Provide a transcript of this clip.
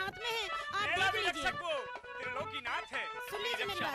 हाथ में है, आप मेरा देख भी लीजिए। रक्षक वो त्रिलोकीनाथ है। सुन लीजिए मेरी बात।